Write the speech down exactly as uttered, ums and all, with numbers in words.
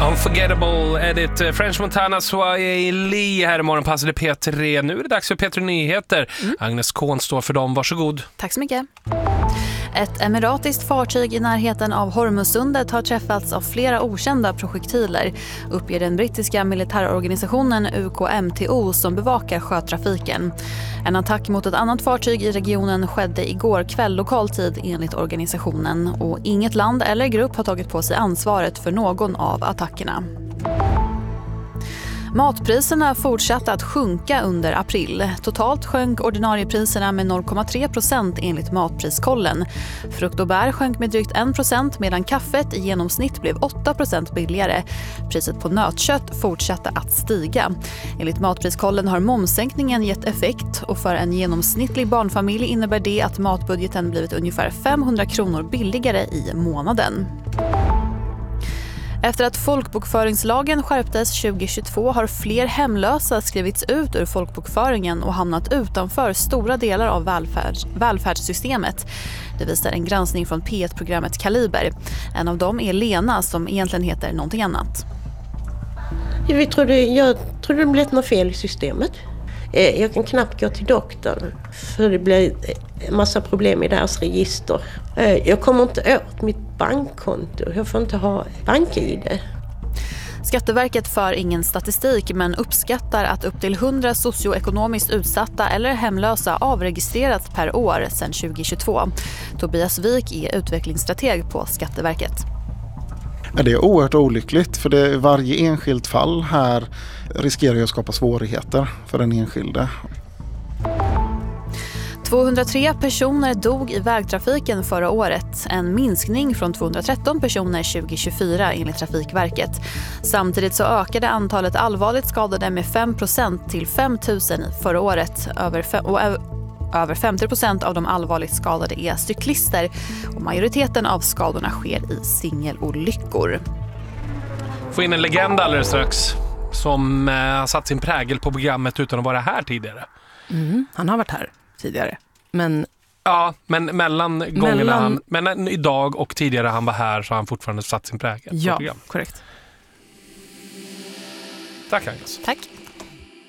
Unforgettable Edit, French Montana, Swahili här i morgonpassade P tre. Nu är det dags för P tre Nyheter. Mm. Agnes Kohn står för dem, varsågod. Tack så mycket. Ett emiratiskt fartyg i närheten av Hormuzsundet har träffats av flera okända projektiler, uppger den brittiska militärorganisationen U K M T O som bevakar sjötrafiken. En attack mot ett annat fartyg i regionen skedde igår kväll lokal tid enligt organisationen, och inget land eller grupp har tagit på sig ansvaret för någon av attackerna. Matpriserna fortsatte att sjunka under april. Totalt sjönk ordinariepriserna med noll komma tre procent enligt Matpriskollen. Frukt och bär sjönk med drygt en procent medan kaffet i genomsnitt blev åtta procent billigare. Priset på nötkött fortsatte att stiga. Enligt Matpriskollen har momssänkningen gett effekt, och för en genomsnittlig barnfamilj innebär det att matbudgeten blivit ungefär femhundra kronor billigare i månaden. Efter att folkbokföringslagen skärptes tjugohundratjugotvå har fler hemlösa skrivits ut ur folkbokföringen och hamnat utanför stora delar av välfärds- välfärdssystemet. Det visar en granskning från P ett-programmet Kaliber. En av dem är Lena, som egentligen heter någonting annat. Vi trodde, jag trodde det blev något fel i systemet. Jag kan knappt gå till doktorn för det blir en massa problem i deras register. Jag kommer inte åt mitt bankkonto. Jag får inte ha bank-I D. Skatteverket för ingen statistik men uppskattar att upp till hundra socioekonomiskt utsatta eller hemlösa avregistrerats per år sedan tjugohundratjugotvå. Tobias Wik är utvecklingsstrateg på Skatteverket. Det är oerhört olyckligt, för det, varje enskilt fall här riskerar ju att skapa svårigheter för den enskilde. tvåhundratre personer dog i vägtrafiken förra året, en minskning från tvåhundratretton personer tjugohundratjugofyra enligt Trafikverket. Samtidigt så ökade antalet allvarligt skadade med fem procent till fem tusen förra året. Över fem, och över femtio procent av de allvarligt skadade är cyklister, och majoriteten av skadorna sker i singelolyckor. Få in en legend alldeles strax som har eh, satt sin prägel på programmet utan att vara här tidigare. Mm, han har varit här tidigare. Men ja, men mellan gångerna mellan... han, men idag och tidigare han var här så har han fortfarande satt sin prägel ja, på programmet. Ja, korrekt. Tack Agnes. Tack.